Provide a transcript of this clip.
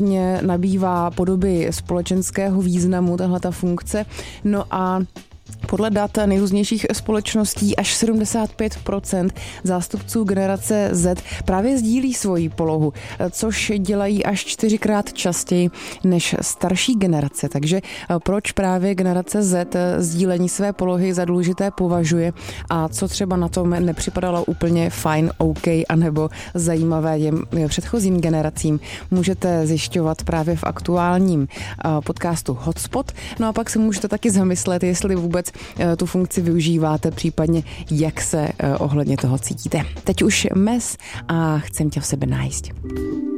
evidentně nabývá podoby společenského významu, tahleta funkce. No a podle dat nejrůznějších společností až 75% zástupců generace Z právě sdílí svoji polohu, což dělají až 4krát častěji než starší generace. Takže proč právě generace Z sdílení své polohy za důležité považuje a co třeba na tom nepřipadalo úplně fajn, OK, anebo zajímavé těm předchozím generacím, můžete zjišťovat právě v aktuálním podcastu Hotspot. No a pak se můžete taky zamyslet, jestli vůbec tu funkci využíváte, případně jak se ohledně toho cítíte. Teď už mes a chcem tě v sebe nájsť.